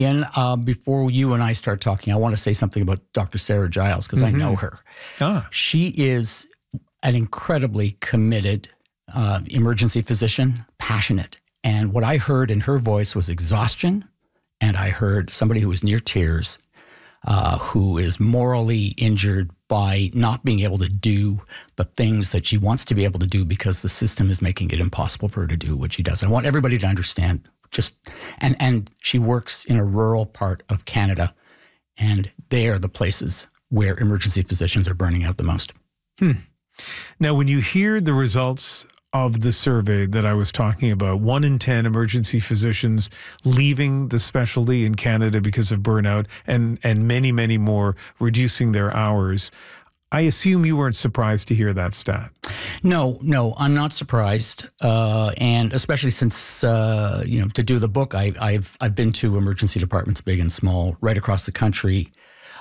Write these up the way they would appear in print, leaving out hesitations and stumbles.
And before you and I start talking, I want to say something about Dr. Sarah Giles because I know her. She is an incredibly committed emergency physician, passionate. And what I heard in her voice was exhaustion. And I heard somebody who was near tears, who is morally injured by not being able to do the things that she wants to be able to do because the system is making it impossible for her to do what she does. I want everybody to understand and she works in a rural part of Canada, and they are the places where emergency physicians are burning out the most. Now, when you hear the results of the survey that I was talking about, 1 in 10 emergency physicians leaving the specialty in Canada because of burnout, and many, many more reducing their hours, I assume you weren't surprised to hear that stat. No, I'm not surprised, and especially since to do the book, I've been to emergency departments, big and small, right across the country,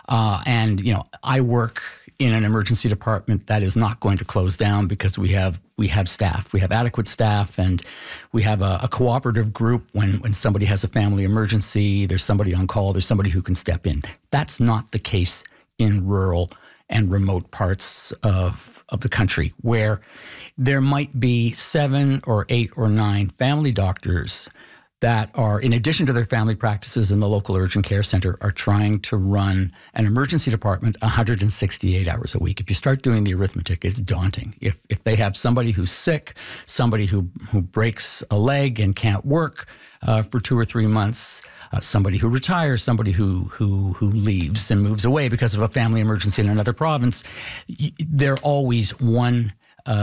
and I work in an emergency department that is not going to close down because we have staff, we have adequate staff, and we have a cooperative group. When somebody has a family emergency, there's somebody on call, there's somebody who can step in. That's not the case in rural and remote parts of the country, where there might be 7 or 8 or 9 family doctors that are, in addition to their family practices in the local urgent care center, are trying to run an emergency department 168 hours a week. If you start doing the arithmetic, it's daunting. If they have somebody who's sick, somebody who breaks a leg and can't work for 2 or 3 months, somebody who retires, somebody who leaves and moves away because of a family emergency in another province, they're always one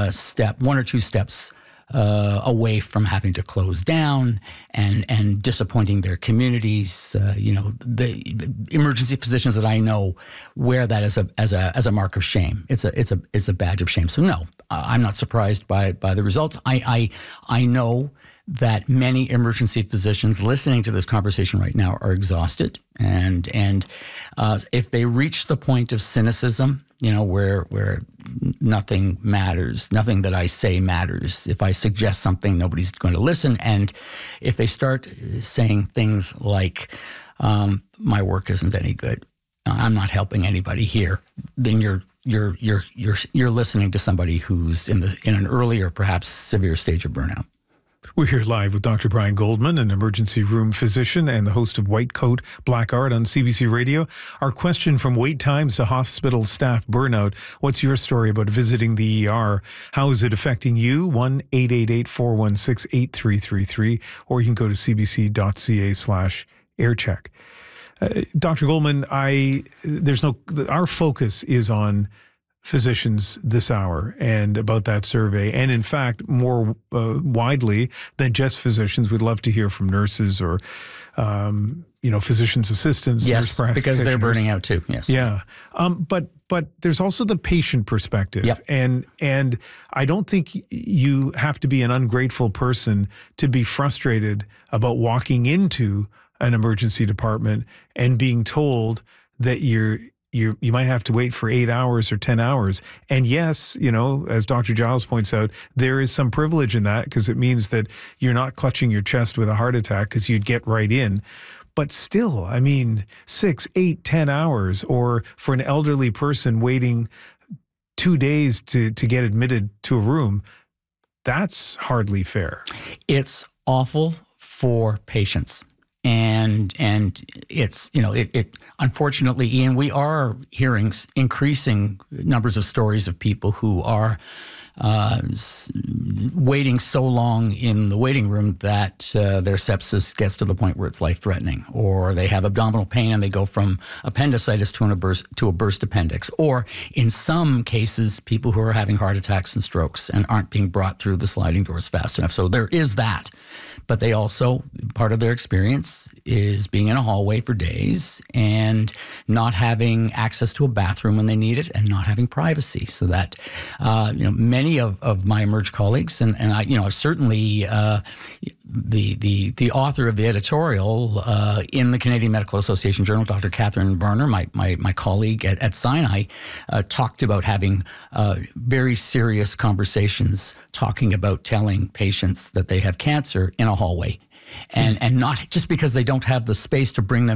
or two steps away from having to close down and disappointing their communities. The emergency physicians that I know wear that as a mark of shame. It's a badge of shame. So no, I'm not surprised by the results. I know that many emergency physicians listening to this conversation right now are exhausted, and if they reach the point of cynicism, where nothing matters, nothing that I say matters. If I suggest something, nobody's going to listen, and if they start saying things like, "My work isn't any good, I'm not helping anybody here," then you're listening to somebody who's in an earlier, perhaps severe stage of burnout. We're here live with Dr. Brian Goldman, an emergency room physician and the host of White Coat, Black Art on CBC Radio. Our question: from wait times to hospital staff burnout, what's your story about visiting the ER? How is it affecting you? 1-888-416-8333, or you can go to cbc.ca/aircheck. Dr. Goldman, our focus is on physicians this hour and about that survey. And in fact, more widely than just physicians, we'd love to hear from nurses or, physicians' assistants. Yes, because they're burning out too. Yes. Yeah. But there's also the patient perspective. Yep. And I don't think you have to be an ungrateful person to be frustrated about walking into an emergency department and being told that you might have to wait for 8 hours or 10 hours. And yes, as Dr. Giles points out, there is some privilege in that because it means that you're not clutching your chest with a heart attack because you'd get right in. But still, 6, 8, 10 hours, or for an elderly person waiting 2 days to get admitted to a room, that's hardly fair. It's awful for patients. And it's, it unfortunately, Ian, we are hearing increasing numbers of stories of people who are waiting so long in the waiting room that their sepsis gets to the point where it's life-threatening, or they have abdominal pain and they go from appendicitis to a burst appendix, or in some cases, people who are having heart attacks and strokes and aren't being brought through the sliding doors fast enough. So there is that. But they also, part of their experience is being in a hallway for days and not having access to a bathroom when they need it and not having privacy. So that, many of my emerge colleagues, and I, certainly the author of the editorial in the Canadian Medical Association Journal, Dr. Catherine Barner, my colleague at Sinai, talked about having very serious conversations talking about telling patients that they have cancer in a hallway. and not just because they don't have the space to bring them